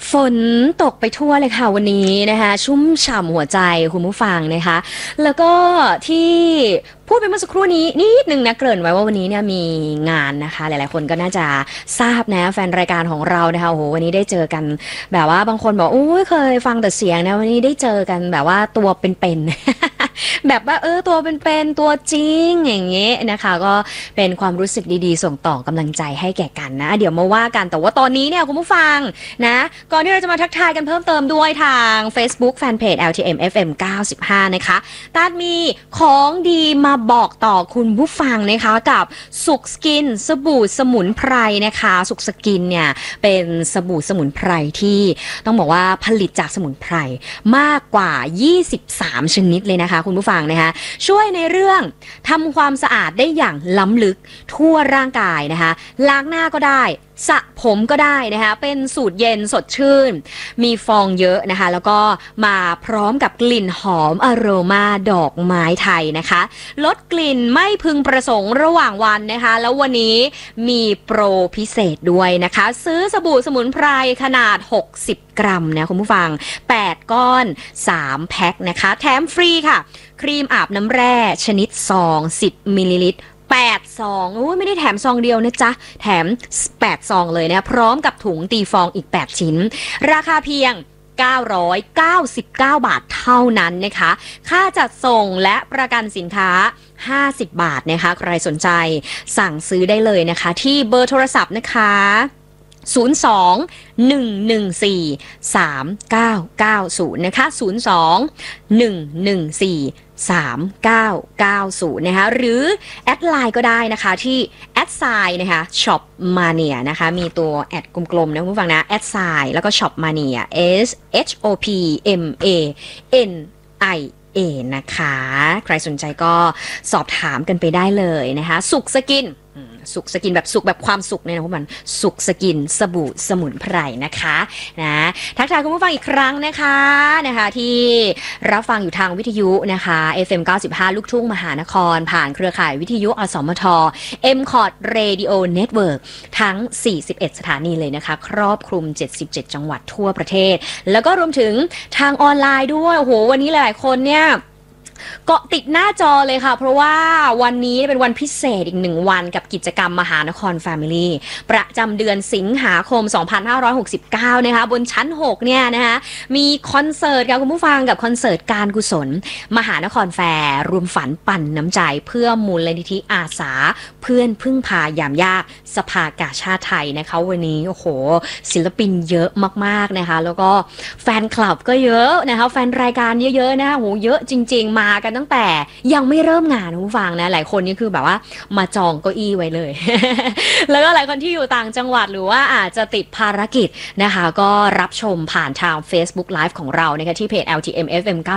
ฝนตกไปทั่วเลยค่ะวันนี้นะคะชุ่มฉ่ำหัวใจคุณผู้ฟังนะคะแล้วก็ที่พูดไปเมื่อสักครู่นี้นิดนึงนะเกริ่นไว้ว่าวันนี้เนี่ยมีงานนะคะหลายๆคนก็น่าจะทราบนะแฟนรายการของเรานะคะโอ้โหวันนี้ได้เจอกันแบบว่าบางคนบอกโอ้ยเคยฟังแต่เสียงนะวันนี้ได้เจอกันแบบว่าตัวเป็นๆแบบว่าตัวเป็นๆตัวจริงอย่างเงี้ยนะคะก็เป็นความรู้สึกดีๆส่งต่อกำลังใจให้แก่กันนะเดี๋ยวมาว่ากันแต่ว่าตอนนี้เนี่ยคุณผู้ฟังนะก่อนที่เราจะมาทักทายกันเพิ่มเติมด้วยทาง Facebook Fanpage LTM FM 95นะคะตาดมีของดีมาบอกต่อคุณผู้ฟังนะคะกับสุขสกินสบู่สมุนไพรนะคะสุขสกินเนี่ยเป็นสบู่สมุนไพรที่ต้องบอกว่าผลิตจากสมุนไพรมากกว่า23ชนิดเลยนะคะคุณผู้ฟังนะคะช่วยในเรื่องทำความสะอาดได้อย่างล้ำลึกทั่วร่างกายนะคะล้างหน้าก็ได้สระผมก็ได้นะคะเป็นสูตรเย็นสดชื่นมีฟองเยอะนะคะแล้วก็มาพร้อมกับกลิ่นหอมอโรมาดอกไม้ไทยนะคะลดกลิ่นไม่พึงประสงค์ระหว่างวันนะคะแล้ววันนี้มีโปรพิเศษด้วยนะคะซื้อสบู่สมุนไพรขนาด60กรัมนะคุณผู้ฟัง8ก้อน3แพ็คนะคะแถมฟรีค่ะครีมอาบน้ำแร่ชนิดซอง10มิลลิลิตร8ซองไม่ได้แถมซองเดียวนะจ๊ะแถม8ซองเลยนะพร้อมกับถุงตีฟองอีก8ชิ้นราคาเพียง999 บาทเท่านั้นนะคะค่าจัดส่งและประกันสินค้า50บาทนะคะใครสนใจสั่งซื้อได้เลยนะคะที่เบอร์โทรศัพท์นะคะ02-114-3990นะคะ02-114-3990นะคะหรือแอดไลน์ก็ได้นะคะที่แอดไซน์นะคะช็อปมาเนียนะคะมีตัวแอดกลมๆนะคุณผู้ฟังนะแอดไซน์แล้วก็ช็อปมาเนีย SHOPMANIAนะคะใครสนใจก็สอบถามกันไปได้เลยนะคะสุขสกินสุขสกินแบบสุขแบบความสุขเนี่ยนะพวกมันสุขสกินสบู่สมุนไพรนะคะนะทักทายคุณผู้ฟังอีกครั้งนะคะที่รับฟังอยู่ทางวิทยุนะคะ FM 95ลูกทุ่งมหานครผ่านเครือข่ายวิทยุอสมท MCOT Radio Network ทั้ง41สถานีเลยนะคะครอบคลุม77จังหวัดทั่วประเทศแล้วก็รวมถึงทางออนไลน์ด้วยโอ้โหวันนี้หลายคนเนี่ยเกาะติดหน้าจอเลยค่ะเพราะว่าวันนี้เป็นวันพิเศษอีก1วันกับกิจกรรมมหานคร Family ประจำเดือนสิงหาคม2569นะคะบนชั้น6เนี่ยนะคะมีคอนเสิร์ตค่ะคุณผู้ฟังกับคอนเสิร์ตการกุศลมหานครแฟร์รวมฝันปั่นน้ำใจเพื่อมูลนิธิอาสาเพื่อนพึ่งพายามยากสภากาชาติไทยนะคะวันนี้โอ้โหศิลปินเยอะมากๆนะคะแล้วก็แฟนคลับก็เยอะนะคะแฟนรายการเยอะๆนะคะโหเยอะจริงๆมากันตั้งแต่ยังไม่เริ่มงานคุณฟังนะหลายคนนี่คือแบบว่ามาจองเก้าอี้ไว้เลย แล้วก็หลายคนที่อยู่ต่างจังหวัดหรือว่าอาจจะติดภารกิจนะคะก็รับชมผ่านทาง Facebook Live ของเรานะคะที่เพจ LTM FM